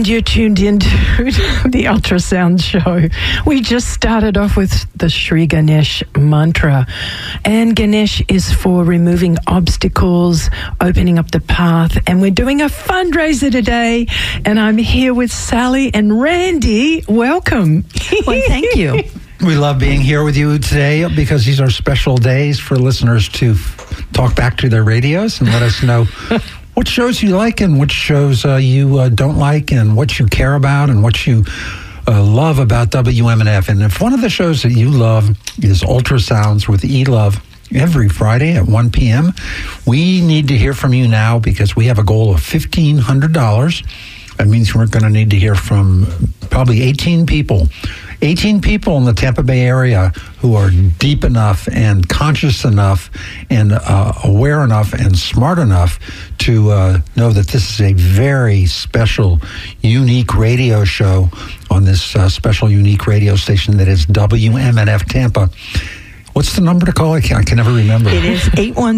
you're tuned into the Ultrasound Show. We just started off with the Shri Ganesh mantra. And Ganesh is for removing obstacles, opening up the path. And we're doing a fundraiser today. And I'm here with Sally and Randy. Welcome. Well, thank you. We love being here with you today because these are special days for listeners to talk back to their radios and let us know what shows you like and which shows you don't like, and what you care about and what you love about WMNF. And if one of the shows that you love is Ultrasounds with E-Love every Friday at 1 p.m., we need to hear from you now because we have a goal of $1,500. That means we're going to need to hear from probably 18 people. 18 people in the Tampa Bay area who are deep enough and conscious enough and aware enough and smart enough to know that this is a very special, unique radio show on this special, unique radio station that is WMNF Tampa. What's the number to call? I can never remember. It is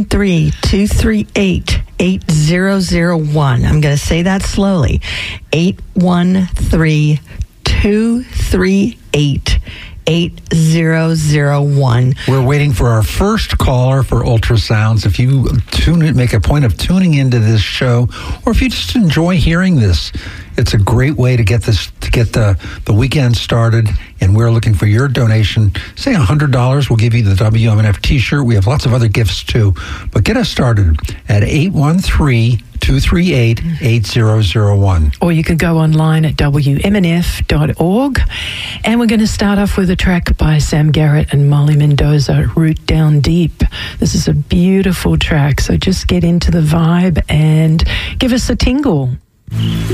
813-238-8001. I'm going to say that slowly. 813-238-8001. We're waiting for our first caller for Ultrasounds. If you make a point of tuning into this show, or if you just enjoy hearing this, it's a great way to get the weekend started. And we're looking for your donation. Say $100. We'll give you the WMNF T-shirt. We have lots of other gifts too. But get us started at 813-238-8001. Or you can go online at WMNF.org. And we're going to start off with a track by Sam Garrett and Molly Mendoza, Root Down Deep. This is a beautiful track, so just get into the vibe and give us a tingle.